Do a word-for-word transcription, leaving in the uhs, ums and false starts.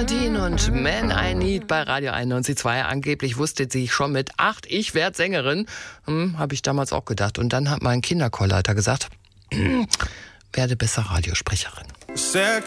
Nadine und Man I Need bei Radio einundneunzig Komma zwei. Angeblich wusste sie schon mit acht, ich werde Sängerin. Hm, habe ich damals auch gedacht. Und dann hat mein Kinderchorleiter gesagt, werde besser Radiosprecherin. Sehr